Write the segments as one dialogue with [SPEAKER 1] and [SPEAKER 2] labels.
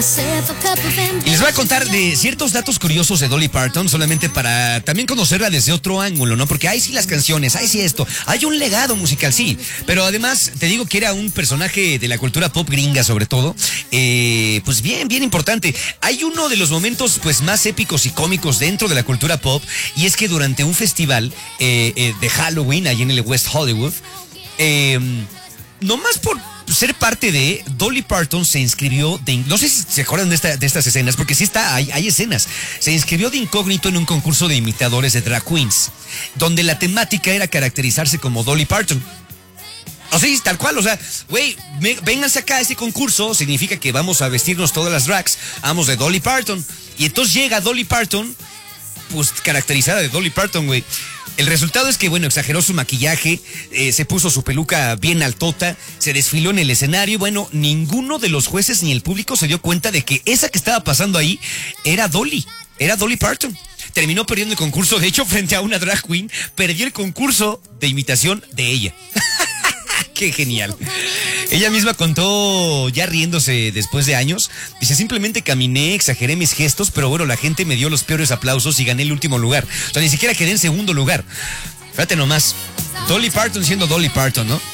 [SPEAKER 1] Y les voy a contar de ciertos datos curiosos de Dolly Parton, solamente para también conocerla desde otro ángulo, ¿no? Porque hay sí las canciones, hay sí esto, hay un legado musical, sí. Pero además, te digo que era un personaje de la cultura pop gringa, sobre todo. Pues bien importante. Hay uno de los momentos, pues, más épicos y cómicos dentro de la cultura pop, y es que durante un festival de Halloween, allí en el West Hollywood, nomás por ser parte de, Dolly Parton se inscribió no sé si se acuerdan de estas escenas, porque sí hay escenas. Se inscribió de incógnito en un concurso de imitadores de drag queens, donde la temática era caracterizarse como Dolly Parton. O sea, tal cual, o sea, güey, vénganse acá a este concurso, significa que vamos a vestirnos todas las drags, vamos de Dolly Parton. Y entonces llega Dolly Parton, pues caracterizada de Dolly Parton, güey. El resultado es que, bueno, exageró su maquillaje, se puso su peluca bien altota, se desfiló en el escenario. Bueno, ninguno de los jueces ni el público se dio cuenta de que esa que estaba pasando ahí era Dolly Parton. Terminó perdiendo el concurso, de hecho, frente a una drag queen, perdió el concurso de imitación de ella. ¡Qué genial! Ella misma contó, ya riéndose después de años, dice, simplemente caminé, exageré mis gestos, pero bueno, la gente me dio los peores aplausos y gané el último lugar. O sea, ni siquiera quedé en segundo lugar. Fíjate nomás, Dolly Parton siendo Dolly Parton, ¿no?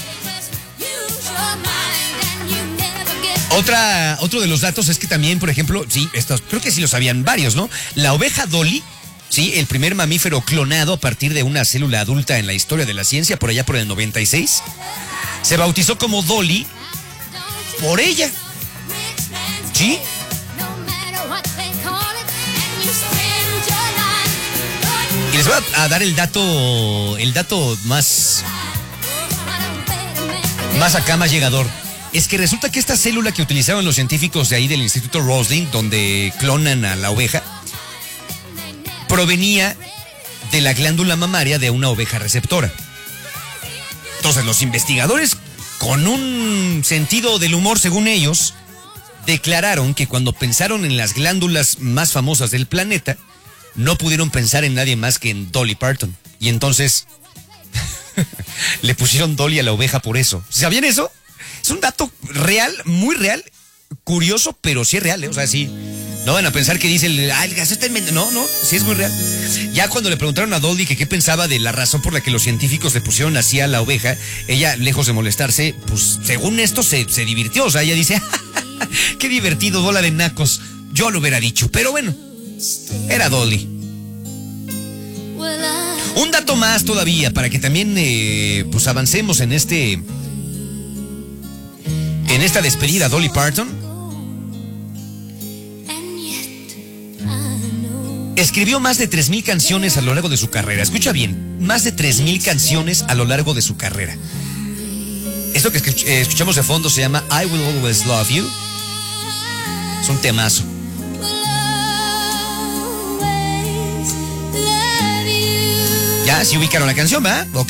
[SPEAKER 1] Otro de los datos es que también, por ejemplo, sí, estos creo que sí lo sabían varios, ¿no? La oveja Dolly, sí, el primer mamífero clonado a partir de una célula adulta en la historia de la ciencia, por allá por el 96, se bautizó como Dolly por ella. ¿Sí? Y les voy a dar el dato más acá, más llegador. Es que resulta que esta célula que utilizaban los científicos de ahí del Instituto Roslin, donde clonan a la oveja, provenía de la glándula mamaria de una oveja receptora. Entonces, los investigadores, con un sentido del humor según ellos, declararon que cuando pensaron en las glándulas más famosas del planeta, no pudieron pensar en nadie más que en Dolly Parton. Y entonces le pusieron Dolly a la oveja por eso. ¿Sabían eso? Es un dato real, muy real, curioso, pero sí es real, ¿eh? O sea, sí. No van a pensar que dice el gas está en... No, sí es muy real. Ya cuando le preguntaron a Dolly que qué pensaba de la razón por la que los científicos le pusieron así a la oveja, ella, lejos de molestarse, pues según esto se divirtió. O sea, ella dice, qué divertido, bola de nacos. Yo lo hubiera dicho, pero bueno, era Dolly. Un dato más todavía, para que también pues avancemos en esta despedida, Dolly Parton escribió más de 3,000 canciones a lo largo de su carrera. Escucha bien, más de 3,000 canciones a lo largo de su carrera. Esto que escuchamos de fondo se llama I Will Always Love You. Es un temazo. Ya, si ubicaron la canción, ¿verdad? Ok.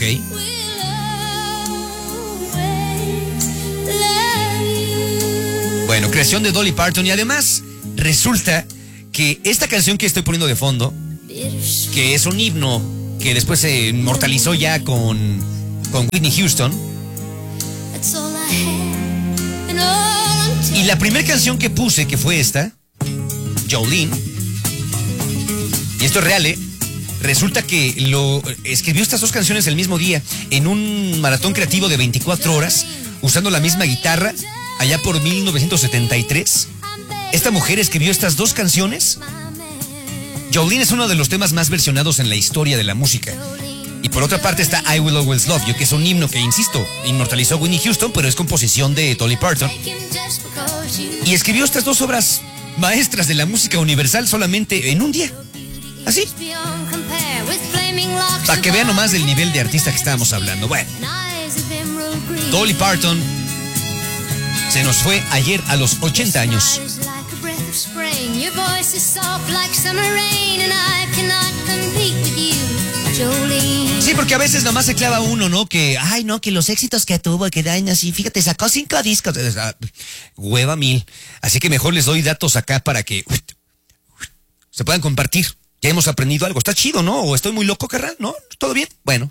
[SPEAKER 1] Bueno, creación de Dolly Parton, y además resulta que esta canción que estoy poniendo de fondo, que es un himno que después se inmortalizó ya con Whitney Houston, y la primera canción que puse, que fue esta, Jolene, y esto es real, resulta que escribió estas dos canciones el mismo día, en un maratón creativo de 24 horas, usando la misma guitarra, allá por 1973. Esta mujer escribió estas dos canciones. Jolene es uno de los temas más versionados en la historia de la música. Y por otra parte está I Will Always Love You, que es un himno que, insisto, inmortalizó Whitney Houston, pero es composición de Dolly Parton. Y escribió estas dos obras maestras de la música universal solamente en un día. Así. Para que vean nomás del nivel de artista que estábamos hablando. Bueno, Dolly Parton se nos fue ayer a los 80 años. Sí, porque a veces nomás se clava uno, ¿no? Que, ay, no, que los éxitos que tuvo, que daño así, fíjate, sacó 5 discos. Hueva 1000. Así que mejor les doy datos acá para que se puedan compartir. Ya hemos aprendido algo. Está chido, ¿no? ¿O estoy muy loco, carnal? ¿No? ¿Todo bien? Bueno.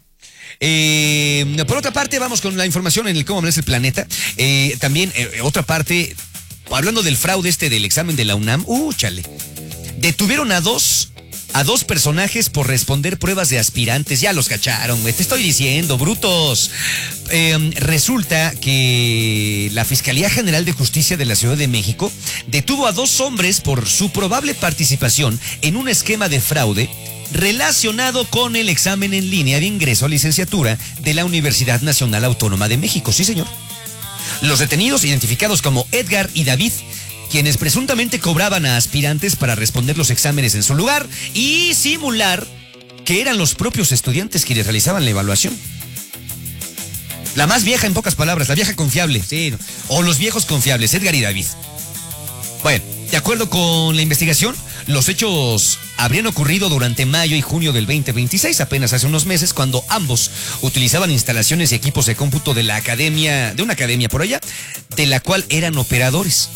[SPEAKER 1] Por otra parte, vamos con la información en el cómo amanece el planeta. También, otra parte, hablando del fraude del examen de la UNAM, chale. Detuvieron a dos personajes por responder pruebas de aspirantes. Ya los cacharon, güey. Te estoy diciendo, brutos. Resulta que la Fiscalía General de Justicia de la Ciudad de México detuvo a 2 hombres por su probable participación en un esquema de fraude relacionado con el examen en línea de ingreso a licenciatura de la Universidad Nacional Autónoma de México. Sí, señor. Los detenidos, identificados como Edgar y David, quienes presuntamente cobraban a aspirantes para responder los exámenes en su lugar y simular que eran los propios estudiantes quienes realizaban la evaluación. La más vieja, en pocas palabras, la vieja confiable, sí, o los viejos confiables, Edgar y David. Bueno, de acuerdo con la investigación, los hechos habrían ocurrido durante mayo y junio del 2026, apenas hace unos meses, cuando ambos utilizaban instalaciones y equipos de cómputo de una academia por allá, de la cual eran operadores.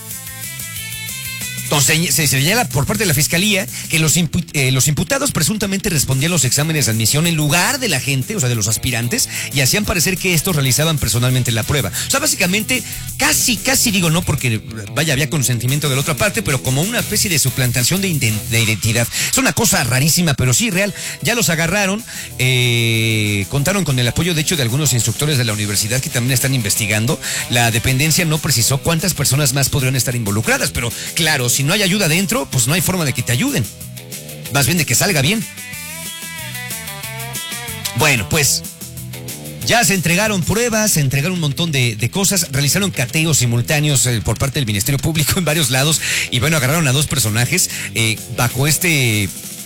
[SPEAKER 1] Entonces, se señala por parte de la Fiscalía que los imputados presuntamente respondían los exámenes de admisión en lugar de la gente, o sea, de los aspirantes, y hacían parecer que estos realizaban personalmente la prueba. O sea, básicamente, casi digo no porque, vaya, había consentimiento de la otra parte, pero como una especie de suplantación de identidad. Es una cosa rarísima, pero sí real. Ya los agarraron, contaron con el apoyo, de hecho, de algunos instructores de la universidad que también están investigando. La dependencia no precisó cuántas personas más podrían estar involucradas, pero claro, si no hay ayuda dentro, pues no hay forma de que te ayuden. Más bien de que salga bien. Bueno, pues ya se entregaron pruebas, se entregaron un montón de cosas, realizaron cateos simultáneos por parte del Ministerio Público en varios lados y bueno, agarraron a 2 personajes bajo este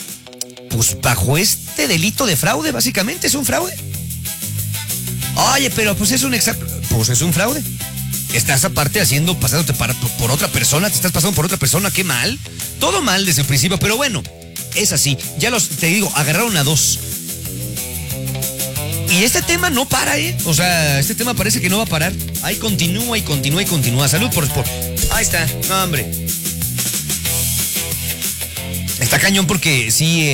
[SPEAKER 1] delito de fraude, básicamente, es un fraude. Oye, pero pues es un fraude. Estás aparte pasándote por otra persona, te estás pasando por otra persona, qué mal. Todo mal desde el principio, pero bueno, es así. Te digo, agarraron a 2. Y este tema no para, O sea, este tema parece que no va a parar. Ahí continúa y continúa y continúa. Salud por... Ahí está, no, hombre. Está cañón porque sí...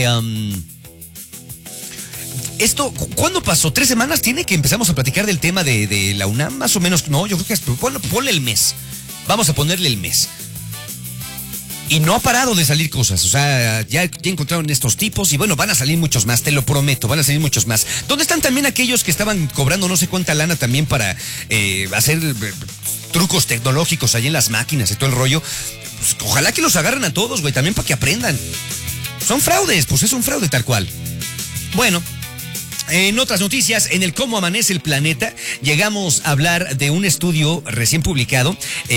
[SPEAKER 1] Esto, ¿cuándo pasó? 3 semanas tiene que empezamos a platicar del tema de la UNAM, más o menos. No, yo creo que ponle el mes. Vamos a ponerle el mes. Y no ha parado de salir cosas. O sea, ya encontraron estos tipos y bueno, van a salir muchos más, te lo prometo, van a salir muchos más. ¿Dónde están también aquellos que estaban cobrando no sé cuánta lana también para hacer trucos tecnológicos ahí en las máquinas y todo el rollo? Pues, ojalá que los agarren a todos, güey, también para que aprendan. Son fraudes, pues es un fraude tal cual. Bueno. En otras noticias, en el Cómo Amanece el Planeta, llegamos a hablar de un estudio recién publicado,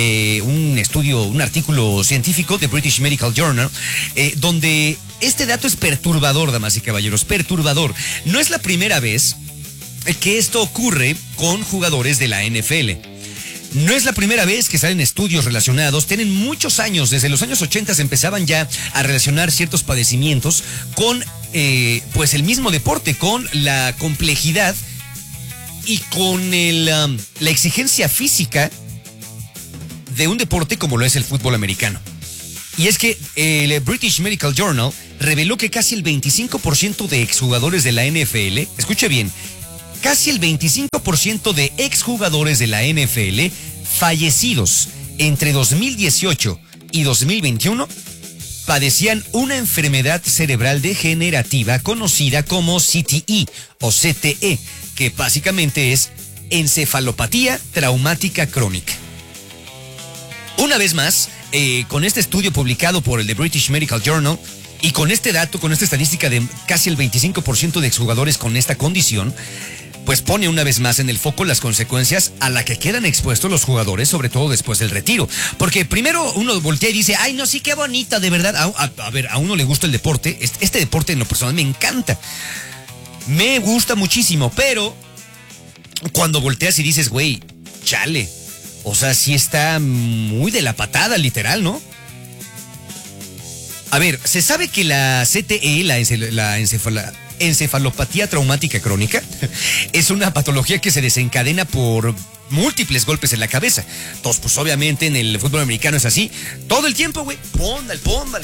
[SPEAKER 1] un artículo científico de British Medical Journal, donde este dato es perturbador, damas y caballeros, perturbador. No es la primera vez que esto ocurre con jugadores de la NFL. No es la primera vez que salen estudios relacionados, tienen muchos años, desde los años 80 se empezaban ya a relacionar ciertos padecimientos con pues el mismo deporte, con la complejidad y con la exigencia física de un deporte como lo es el fútbol americano. Y es que el British Medical Journal reveló que casi el 25% de exjugadores de la NFL, escuche bien, casi el 25% de exjugadores de la NFL fallecidos entre 2018 y 2021 padecían una enfermedad cerebral degenerativa conocida como CTE o CTE, que básicamente es encefalopatía traumática crónica. Una vez más, con este estudio publicado por el The British Medical Journal y con este dato, con esta estadística de casi el 25% de exjugadores con esta condición, pues pone una vez más en el foco las consecuencias a las que quedan expuestos los jugadores, sobre todo después del retiro. Porque primero uno voltea y dice, ay, no, sí, qué bonito, de verdad. A ver, a uno le gusta el deporte. Este deporte en lo personal me encanta. Me gusta muchísimo, pero cuando volteas y dices, güey, chale. O sea, sí está muy de la patada, literal, ¿no? A ver, se sabe que la CTE, la encefalopatía traumática crónica, es una patología que se desencadena por múltiples golpes en la cabeza. Entonces, pues obviamente en el fútbol americano es así. Todo el tiempo, güey. Pómbale,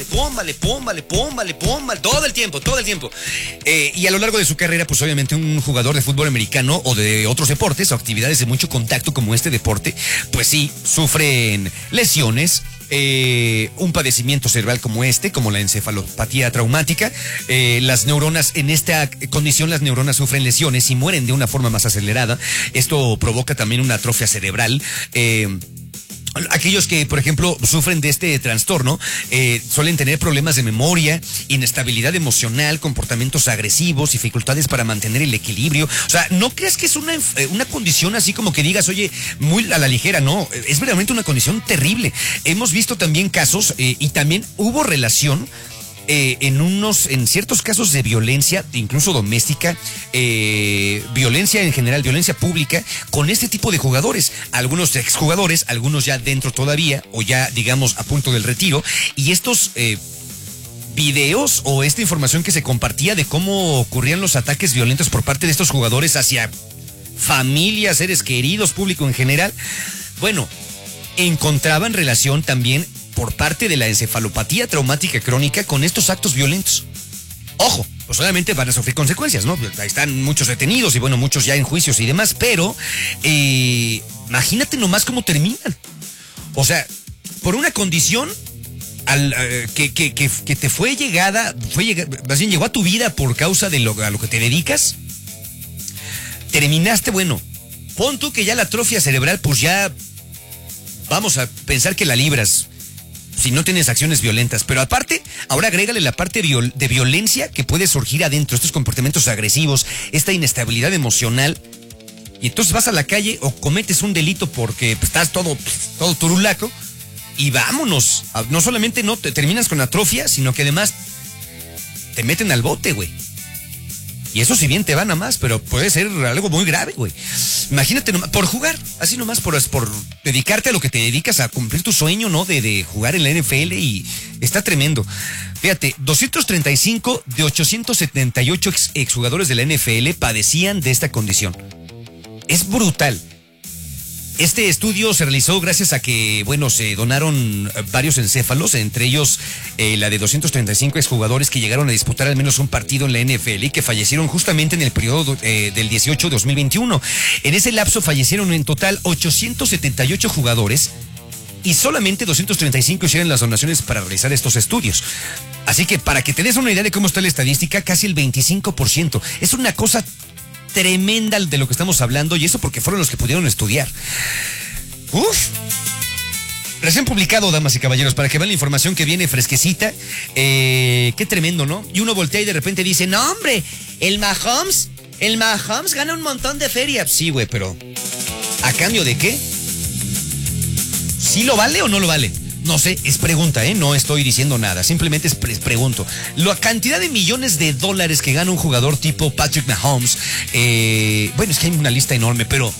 [SPEAKER 1] todo el tiempo. Y a lo largo de su carrera, pues obviamente un jugador de fútbol americano o de otros deportes o actividades de mucho contacto como este deporte, pues sí, sufren lesiones, un padecimiento cerebral como como la encefalopatía traumática. Las neuronas, en esta condición, las neuronas sufren lesiones y mueren de una forma más acelerada. Esto provoca también una atrofia cerebral. Aquellos que, por ejemplo, sufren de este trastorno suelen tener problemas de memoria, inestabilidad emocional, comportamientos agresivos, dificultades para mantener el equilibrio. O sea, no creas que es una condición así como que digas, oye, muy a la ligera, no. Es verdaderamente una condición terrible. Hemos visto también casos y también hubo relación en ciertos casos de violencia, incluso doméstica, violencia en general, violencia pública, con este tipo de jugadores. Algunos exjugadores, algunos ya dentro todavía, o ya, digamos, a punto del retiro. Y estos videos o esta información que se compartía de cómo ocurrían los ataques violentos por parte de estos jugadores hacia familias, seres queridos, público en general, bueno, encontraban relación también por parte de la encefalopatía traumática crónica con estos actos violentos. Ojo, pues obviamente van a sufrir consecuencias, ¿no? Ahí están muchos detenidos y bueno, muchos ya en juicios y demás, pero imagínate nomás cómo terminan. O sea, por una condición que te fue llegada, más bien llegó a tu vida por causa de a lo que te dedicas, terminaste, bueno, pon tú que ya la atrofia cerebral, pues ya vamos a pensar que la libras si no tienes acciones violentas, pero aparte, ahora agrégale la parte de violencia que puede surgir adentro, estos comportamientos agresivos, esta inestabilidad emocional, y entonces vas a la calle o cometes un delito porque estás todo turulaco, y vámonos, no solamente no te terminas con atrofia, sino que además te meten al bote, güey. Y eso si bien te van a más, pero puede ser algo muy grave, güey. Imagínate nomás, por jugar, así nomás, por dedicarte a lo que te dedicas, a cumplir tu sueño, ¿no? De jugar en la NFL, y está tremendo. Fíjate, 235 de 878 exjugadores de la NFL padecían de esta condición. Es brutal. Este estudio se realizó gracias a que, bueno, se donaron varios encéfalos, entre ellos la de 235 exjugadores que llegaron a disputar al menos un partido en la NFL y que fallecieron justamente en el periodo del 18-2021. En ese lapso fallecieron en total 878 jugadores y solamente 235 hicieron las donaciones para realizar estos estudios. Así que para que te des una idea de cómo está la estadística, casi el 25%. Es una cosa tremenda de lo que estamos hablando, y eso porque fueron los que pudieron estudiar. Uf. Recién publicado, damas y caballeros, para que vean la información que viene fresquecita. Qué tremendo, ¿no? Y uno voltea y de repente dice, no, hombre, el Mahomes gana un montón de feria. Sí, güey, pero ¿a cambio de qué? ¿Sí lo vale o no lo vale? No sé, es pregunta, no estoy diciendo nada, simplemente es pregunto. La cantidad de millones de dólares que gana un jugador tipo Patrick Mahomes, bueno, es que hay una lista enorme, pero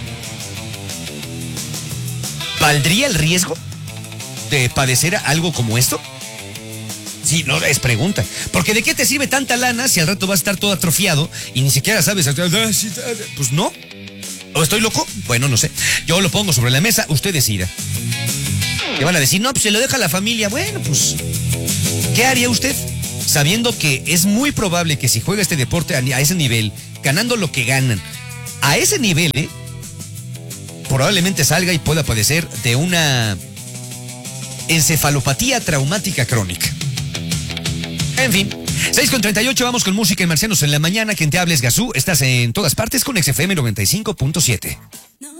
[SPEAKER 1] ¿valdría el riesgo de padecer algo como esto? Sí, no, es pregunta. Porque ¿de qué te sirve tanta lana si al rato vas a estar todo atrofiado y ni siquiera sabes? Pues no. ¿O estoy loco? Bueno, no sé. Yo lo pongo sobre la mesa, usted decida. Que van a decir, no, pues se lo deja a la familia. Bueno, pues, ¿qué haría usted? Sabiendo que es muy probable que si juega este deporte a ese nivel, ganando lo que ganan, a ese nivel, probablemente salga y pueda padecer de una encefalopatía traumática crónica. En fin, 6:38, vamos con música y Marcianos en la mañana. Quien te habla es Gazú, estás en todas partes con XFM 95.7.